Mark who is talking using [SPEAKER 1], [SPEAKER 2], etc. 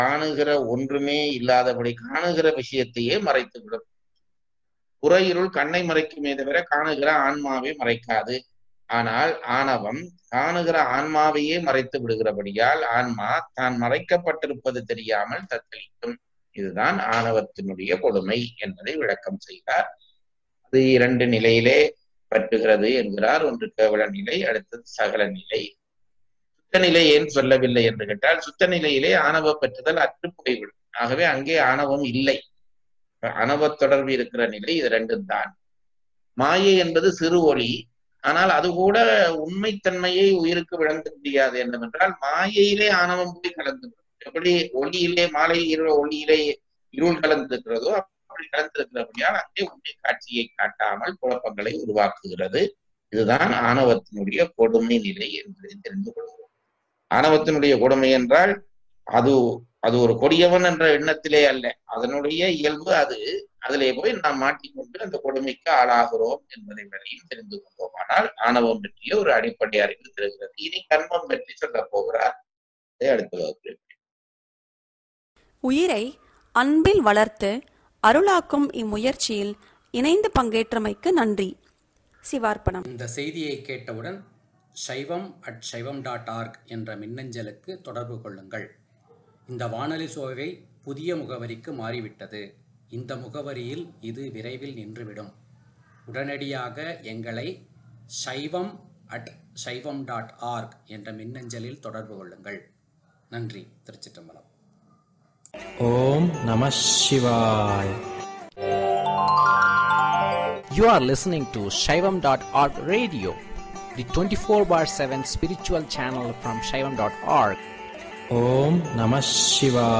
[SPEAKER 1] காணுகிற ஒன்றுமே இல்லாதபடி காணுகிற விஷயத்தையே மறைத்துவிடும். புறையிருள் கண்ணை மறைக்குமே தவிர காணுகிற ஆன்மாவை மறைக்காது. ஆனால் ஆணவம் காணுகிற ஆன்மாவையே மறைத்து விடுகிறபடியால் ஆன்மா தான் மறைக்கப்பட்டிருப்பது தெரியாமல் தத்தளிக்கும். இதுதான் ஆணவத்தினுடைய கொடுமை என்பதை விளக்கம் செய்தார். அது 2 நிலையிலே பற்றுகிறது என்கிறார். ஒன்று கேவல நிலை, அடுத்தது சகல நிலை. சுத்த நிலை ஏன் சொல்லவில்லை என்று கேட்டால், சுத்த நிலையிலே ஆணவ பற்றுதல் அற்று போய்விடும். ஆகவே அங்கே ஆணவம் இல்லை. ஆணவ தொடர்பு இருக்கிற நிலை இது 2 தான். மாயை என்பது சிறு ஒளி, ஆனால் அது கூட உண்மைத்தன்மையை உயிருக்கு விளங்க முடியாது. என்னவென்றால் மாயையிலே ஆணவம் போய் கலந்து, எப்படி ஒளியிலே மாலை ஒளியிலே இருள் கலந்திருக்கிறதோ அப்படி கலந்திருக்கிறபடியால் அங்கே உண்மை காட்சியை காட்டாமல் குழப்பங்களை உருவாக்குகிறது. இதுதான் ஆணவத்தினுடைய கொடுமை நிலை என்பதை தெரிந்து கொள்கிறோம். ஆணவத்தினுடைய கொடுமை என்றால் அது ஒரு கொடியவன் என்ற எண்ணத்திலே அல்ல, அதனுடைய இயல்பு அது. அதிலே போய் நாம் மாட்டிக்கொண்டு அந்த கொடுமைக்கு ஆளாகிறோம் என்பதை வரையும் தெரிந்து கொண்டோம். ஆனால் ஆணவம் பற்றிய ஒரு அடிப்படை அறிவு தெரிகிறது. இனி கர்மம் பற்றி சொல்ல போகிறார். அடுத்த வகுப்பில்
[SPEAKER 2] உயிரை அன்பில் வளர்த்து அருளாக்கும் இம்முயற்சியில் இணைந்து பங்கேற்றமைக்கு நன்றி. சிவார்ப்பணம்.
[SPEAKER 3] இந்த செய்தியை கேட்டவுடன் shaivam@shaivam.org என்ற மின்னஞ்சலுக்கு தொடர்பு கொள்ளுங்கள். இந்த வானொலி சோவை புதிய முகவரிக்கு மாறிவிட்டது. இந்த முகவரியில் இது விரைவில் நின்றுவிடும். உடனடியாக எங்களை shaivam@shaivam.org என்ற மின்னஞ்சலில் தொடர்பு கொள்ளுங்கள். நன்றி. திருச்சிற்றம்பலம்.
[SPEAKER 4] ஓம் நம சிவாய்.
[SPEAKER 5] You are listening to Shaivam.org radio, the 24/7 spiritual channel from Shaivam.org.
[SPEAKER 4] Om Namah Shivaya.